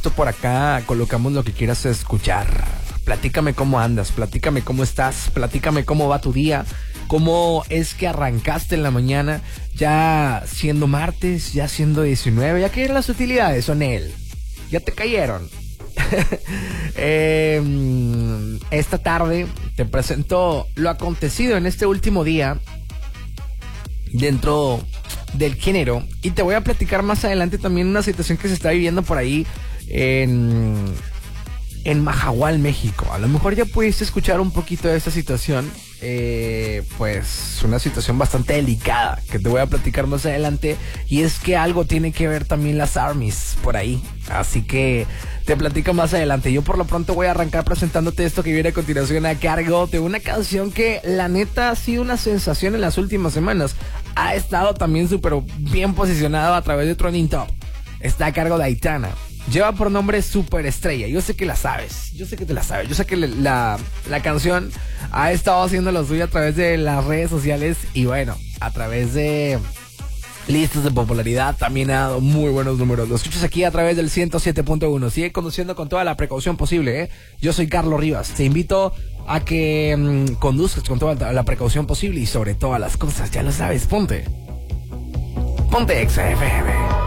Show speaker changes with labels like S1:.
S1: gusto por acá colocamos lo que quieras escuchar. Platícame cómo andas, platícame cómo estás, platícame cómo va tu día, cómo es que arrancaste en la mañana, ya siendo martes, ya siendo 19, ya cayeron las utilidades, son él, ya te cayeron. Esta tarde te presento lo acontecido en este último día dentro del género, y te voy a platicar más adelante también una situación que se está viviendo por ahí en Mahahual, México. A lo mejor ya pudiste escuchar un poquito de esta situación, pues una situación bastante delicada que te voy a platicar más adelante, y es que algo tiene que ver también las armies por ahí, así que te platico más adelante. Yo por lo pronto voy a arrancar presentándote esto que viene a continuación a cargo de una canción que la neta ha sido una sensación en las últimas semanas. Ha estado también súper bien posicionado a través de Trending Top. Está a cargo de Aitana. Lleva por nombre Superestrella. Yo sé que la sabes. Yo sé que te la sabes. Yo sé que la canción ha estado haciendo lo suyo a través de las redes sociales. Y bueno, a través de listas de popularidad también ha dado muy buenos números. Lo escuchas aquí a través del 107.1. Sigue conduciendo con toda la precaución posible, ¿eh? Yo soy Carlos Rivas. Te invito a que conduzcas con toda la precaución posible y sobre todas las cosas, ya lo sabes, ponte XFM.